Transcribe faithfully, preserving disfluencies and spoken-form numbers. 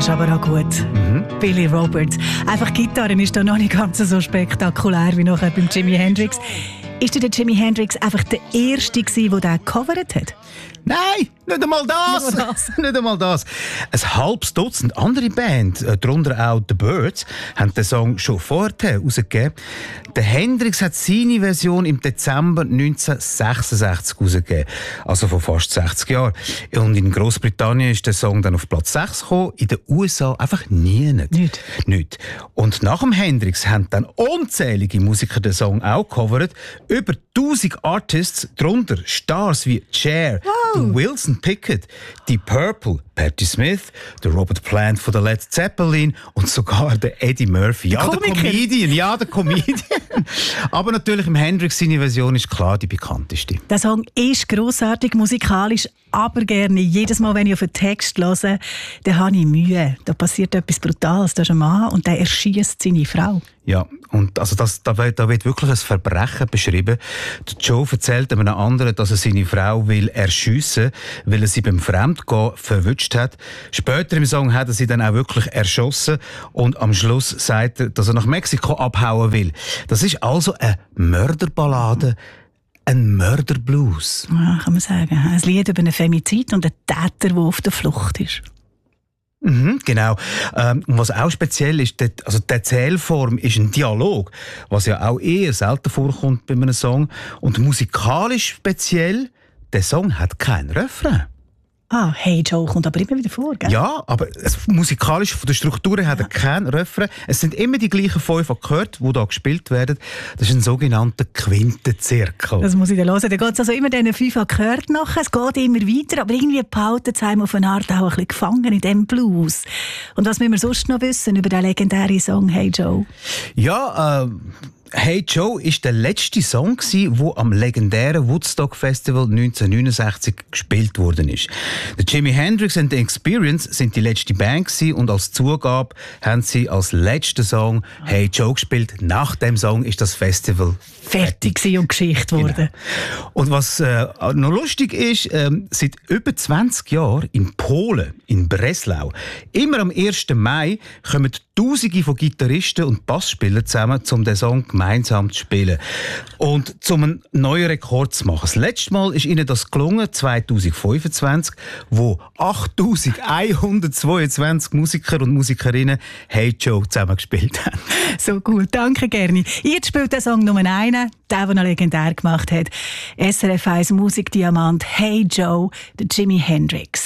ist aber auch gut. Mhm. Billy Roberts. Einfach Gitarre ist da noch nicht ganz so spektakulär wie nachher beim Jimi Hendrix. Ist der Jimi Hendrix einfach der Erste gewesen, der den gecovert hat? Nein, nicht einmal das. Nicht, das. nicht einmal das. Ein halbes Dutzend andere Bands, darunter auch The Byrds, haben den Song schon vorher herausgegeben. Der Hendrix hat seine Version im Dezember neunzehnhundertsechsundsechzig herausgegeben, also vor fast sechzig Jahren. Und in Großbritannien ist der Song dann auf Platz sechs gekommen, in den U S A einfach nie. Nicht. Nicht. nicht. Und nach dem Hendrix haben dann unzählige Musiker den Song auch gecovert. Über tausend Artists, darunter Stars wie Cher, wow. Wilson Pickett, Deep Purple, Patti Smith, der Robert Plant von der Led Zeppelin und sogar der Eddie Murphy. Der ja, Komiker. der Comedian. Ja, der Comedian. Aber natürlich im Hendrix seine Version ist klar die bekannteste. Der Song ist grossartig musikalisch, aber gerne. Jedes Mal, wenn ich auf einen Text höre, dann habe ich Mühe. Da passiert etwas Brutales. Da ist ein Mann und der erschießt seine Frau. Ja, und also das, da, wird, da wird wirklich ein Verbrechen beschrieben. Der Joe erzählt einem anderen, dass er seine Frau will erschiessen, weil er sie beim Fremdgehen verwünscht hat. Später im Song hat er sie dann auch wirklich erschossen und am Schluss sagt er, dass er nach Mexiko abhauen will. Das ist also eine Mörderballade, ein Mörderblues. Ja, kann man sagen. Ein Lied über einen Femizid und einen Täter, der auf der Flucht ist. Mhm, genau. Ähm, und was auch speziell ist, die, also die Erzählform ist ein Dialog, was ja auch eher selten vorkommt bei einem Song. Und musikalisch speziell, der Song hat keinen Refrain. Ah, Hey Joe kommt aber immer wieder vor, gell? Ja, aber es, musikalisch von der Struktur her hat er keinen Refrain. Es sind immer die gleichen fünf Akkorde, die hier gespielt werden. Das ist ein sogenannter Quintenzirkel. Das muss ich dann hören. Da geht es also immer diesen fünf Akkorden nach. Es geht immer weiter, aber irgendwie behalten sie einem auf eine Art auch ein bisschen gefangen in diesem Blues. Und was müssen wir sonst noch wissen über den legendären Song Hey Joe? Ja, äh, Hey Joe war der letzte Song, der am legendären Woodstock Festival neunzehnhundertneunundsechzig gespielt worden ist. Der Jimi Hendrix and the Experience sind die letzte Band und als Zugabe haben sie als letzten Song Hey Joe gespielt. Nach dem Song ist das Festival fertig, fertig und Geschichte geworden. Genau. Und was äh, noch lustig ist, äh, seit über zwanzig Jahren in Polen, in Breslau, immer am ersten Mai kommen Tausende von Gitarristen und Bassspielern zusammen, um den Song gemeinsam zu spielen. Und um einen neuen Rekord zu machen. Das letzte Mal ist ihnen das gelungen, zweitausendfünfundzwanzig, wo achttausendeinhundertzweiundzwanzig Musiker und Musikerinnen Hey Joe zusammen gespielt haben. So cool, danke gerne. Jetzt spielt der Song Nummer einen, der, der ihn legendär gemacht hat. S R F eins Musikdiamant Hey Joe, der Jimi Hendrix.